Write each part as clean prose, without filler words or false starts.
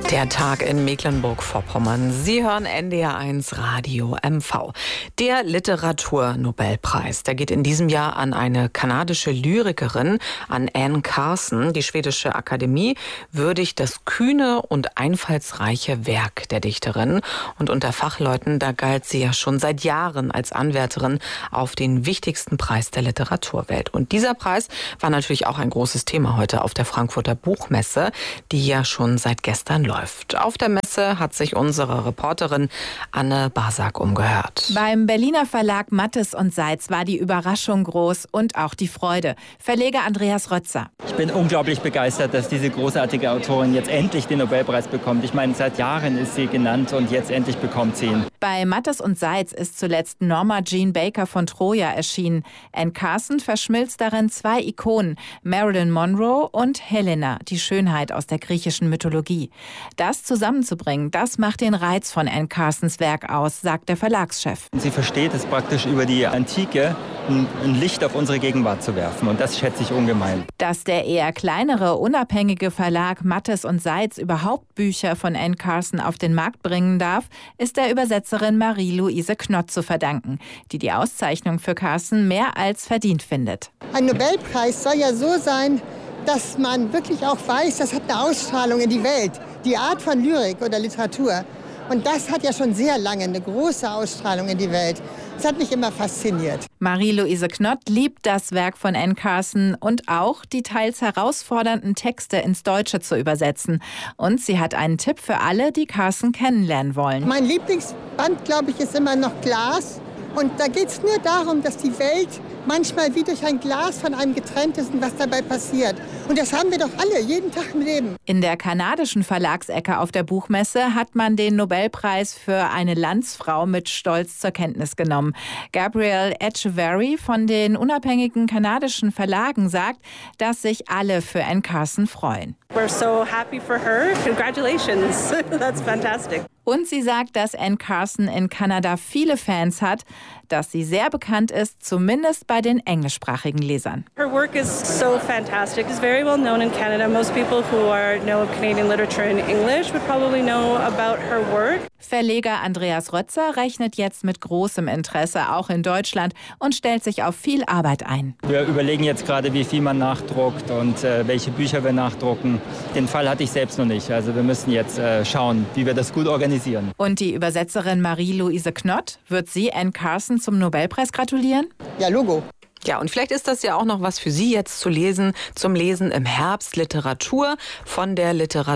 Der Tag in Mecklenburg-Vorpommern. Sie hören NDR1 Radio MV. Der Literaturnobelpreis, der geht in diesem Jahr an eine kanadische Lyrikerin, an Anne Carson. Die schwedische Akademie würdigt das kühne und einfallsreiche Werk der Dichterin. Und unter Fachleuten, da galt sie ja schon seit Jahren als Anwärterin auf den wichtigsten Preis der Literaturwelt. Und dieser Preis war natürlich auch ein großes Thema heute auf der Frankfurter Buchmesse, die ja schon seit gestern läuft. Auf der Messe hat sich unsere Reporterin Anne Basak umgehört. Beim Berliner Verlag Mattes und Seitz war die Überraschung groß und auch die Freude. Verleger Andreas Rötzer. Ich bin unglaublich begeistert, dass diese großartige Autorin jetzt endlich den Nobelpreis bekommt. Ich meine, seit Jahren ist sie genannt und jetzt endlich bekommt sie ihn. Bei Mattes und Seitz ist zuletzt Norma Jean Baker von Troja erschienen. Anne Carson verschmilzt darin zwei Ikonen, Marilyn Monroe und Helena, die Schönheit aus der griechischen Mythologie. Das zusammenzubringen, das macht den Reiz von Anne Carsons Werk aus, sagt der Verlagschef. Sie versteht es praktisch über die Antike, ein Licht auf unsere Gegenwart zu werfen. Und das schätze ich ungemein. Dass der eher kleinere, unabhängige Verlag Mattes und Seitz überhaupt Bücher von Anne Carson auf den Markt bringen darf, ist der Übersetzerin Marie-Louise Knott zu verdanken, die die Auszeichnung für Carson mehr als verdient findet. Ein Nobelpreis soll ja so sein, dass man wirklich auch weiß, das hat eine Ausstrahlung in die Welt. Die Art von Lyrik oder Literatur. Und das hat ja schon sehr lange eine große Ausstrahlung in die Welt. Das hat mich immer fasziniert. Marie-Louise Knott liebt das Werk von Anne Carson und auch die teils herausfordernden Texte ins Deutsche zu übersetzen. Und sie hat einen Tipp für alle, die Carson kennenlernen wollen. Mein Lieblingsband, glaube ich, ist immer noch Glas. Und da geht es nur darum, dass die Welt manchmal wie durch ein Glas von einem getrennt ist und was dabei passiert. Und das haben wir doch alle, jeden Tag im Leben. In der kanadischen Verlagsecke auf der Buchmesse hat man den Nobelpreis für eine Landsfrau mit Stolz zur Kenntnis genommen. Gabrielle Echeverry von den unabhängigen kanadischen Verlagen sagt, dass sich alle für Anne Carson freuen. We're so happy for her. Congratulations. That's fantastic. Und sie sagt, dass Anne Carson in Kanada viele Fans hat, dass sie sehr bekannt ist, zumindest bei den englischsprachigen Lesern. Her work is so fantastic. It's very well known in Canada. Most people who know of Canadian literature in English would probably know about her work. Verleger Andreas Rötzer rechnet jetzt mit großem Interesse, auch in Deutschland, und stellt sich auf viel Arbeit ein. Wir überlegen jetzt gerade, wie viel man nachdruckt und welche Bücher wir nachdrucken. Den Fall hatte ich selbst noch nicht. Also wir müssen jetzt schauen, wie wir das gut organisieren. Und die Übersetzerin Marie-Louise Knott, wird sie Anne Carson zum Nobelpreis gratulieren? Ja, Logo. Ja, und vielleicht ist das ja auch noch was für Sie jetzt zu lesen, zum Lesen im Herbst Literatur von der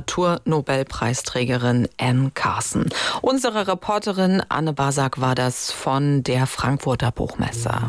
Literaturnobelpreisträgerin Anne Carson. Unsere Reporterin Anne Basak war das von der Frankfurter Buchmesse.